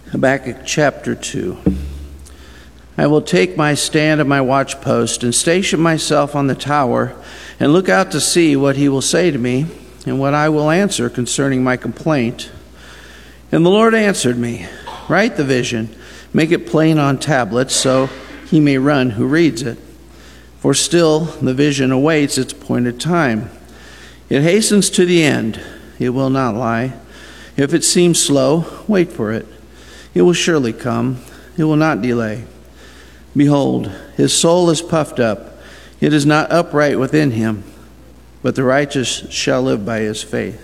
Habakkuk chapter 2. I will take my stand at my watchpost and station myself on the tower and look out to see what he will say to me and what I will answer concerning my complaint. And the Lord answered me, write the vision, make it plain on tablets so he may run who reads it. For still the vision awaits its appointed time. It hastens to the end, it will not lie. If it seems slow, wait for it. It will surely come, it will not delay. Behold, his soul is puffed up, it is not upright within him, but the righteous shall live by his faith.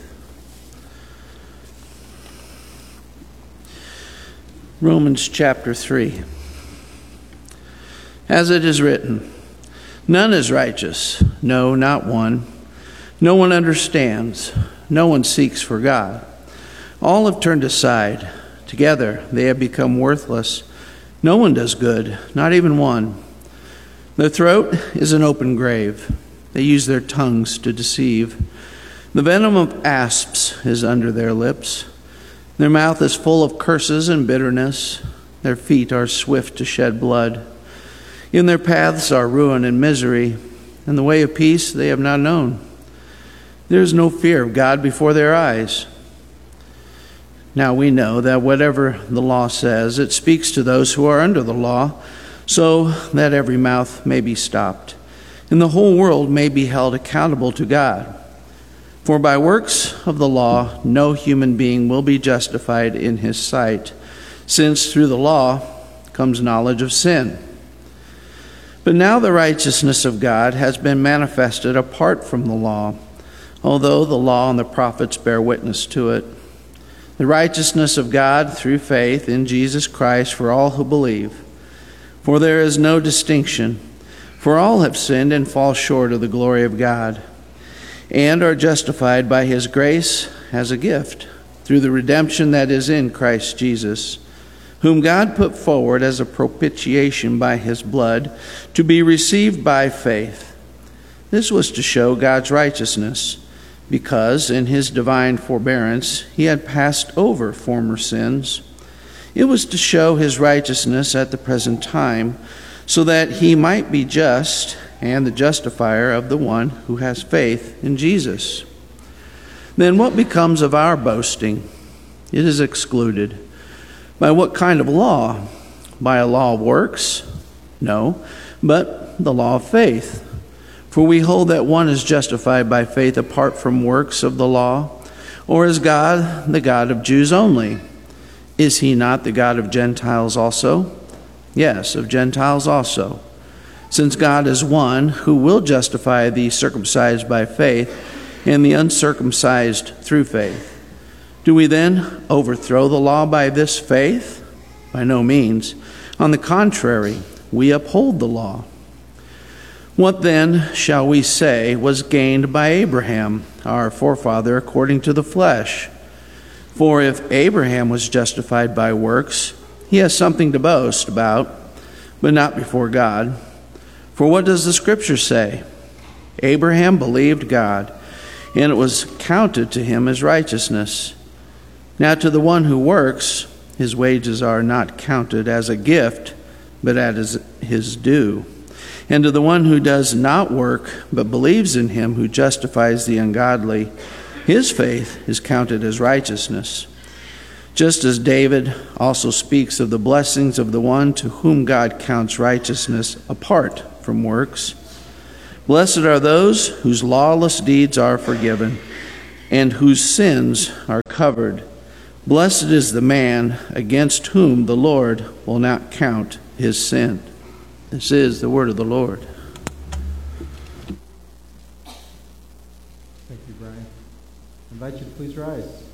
Romans chapter 3. As it is written, none is righteous, no, not one. No one understands, no one seeks for God. All have turned aside. Together they have become worthless. No one does good, not even one. Their throat is an open grave. They use their tongues to deceive. The venom of asps is under their lips. Their mouth is full of curses and bitterness. Their feet are swift to shed blood. In their paths are ruin and misery, and the way of peace they have not known. There is no fear of God before their eyes. Now we know that whatever the law says, it speaks to those who are under the law, so that every mouth may be stopped, and the whole world may be held accountable to God. For by works of the law, no human being will be justified in his sight, since through the law comes knowledge of sin. But now the righteousness of God has been manifested apart from the law, although the law and the prophets bear witness to it. The righteousness of God through faith in Jesus Christ for all who believe. For there is no distinction, for all have sinned and fall short of the glory of God, and are justified by his grace as a gift, through the redemption that is in Christ Jesus, whom God put forward as a propitiation by his blood, to be received by faith. This was to show God's righteousness, because in his divine forbearance he had passed over former sins. It was to show his righteousness at the present time, so that he might be just and the justifier of the one who has faith in Jesus. Then what becomes of our boasting? It is excluded. By what kind of law? By a law of works? No, but the law of faith. For we hold that one is justified by faith apart from works of the law. Or is God the God of Jews only? Is he not the God of Gentiles also? Yes, of Gentiles also. Since God is one who will justify the circumcised by faith and the uncircumcised through faith. Do we then overthrow the law by this faith? By no means. On the contrary, we uphold the law. What then shall we say was gained by Abraham, our forefather, according to the flesh? For if Abraham was justified by works, he has something to boast about, but not before God. For what does the Scripture say? Abraham believed God, and it was counted to him as righteousness. Now to the one who works, his wages are not counted as a gift, but as his due. And to the one who does not work, but believes in him who justifies the ungodly, his faith is counted as righteousness. Just as David also speaks of the blessings of the one to whom God counts righteousness apart from works. Blessed are those whose lawless deeds are forgiven, and whose sins are covered. Blessed is the man against whom the Lord will not count his sin. This is the word of the Lord. Thank you, Brian. I invite you to please rise.